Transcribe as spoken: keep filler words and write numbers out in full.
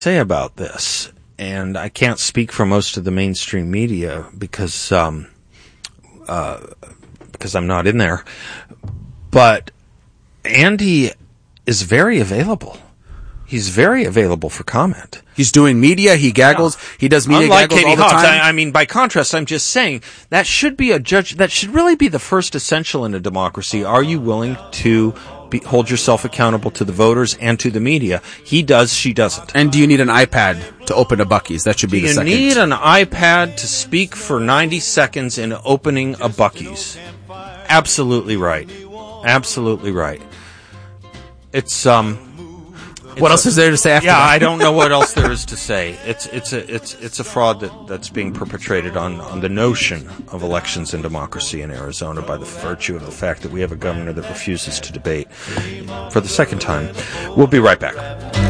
say about this, and I can't speak for most of the mainstream media because um, uh, because I'm not in there, but Andy is very available. He's very available for comment. He's doing media. He gaggles. Yeah. He does media Unlike gaggles Katie all the Hobbs, time. I, I mean, by contrast, I'm just saying that should be a judge. That should really be the first essential in a democracy. Are you willing to be, hold yourself accountable to the voters and to the media? He does. She doesn't. And do you need an iPad to open a Buc-ee's? That should be do the second. You need an iPad to speak for ninety seconds in opening a Buc-ee's. Absolutely right. Absolutely right. It's um. What else is there to say after yeah, that? I don't know what else there is to say. It's it's a it's it's a fraud that, that's being perpetrated on, on the notion of elections and democracy in Arizona by the virtue of the fact that we have a governor that refuses to debate for the second time. We'll be right back.